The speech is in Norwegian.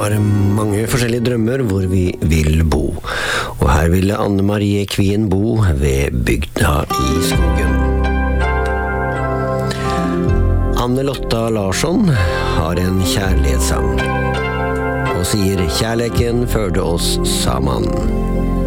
har mange forskjellige drømmer hvor vi vil bo. Og her ville Anne Marie Kvien bo ved bygda i skogen. Anne Lotta Larsson har en kjærlighetssang og sier kjærleken førte oss sammen.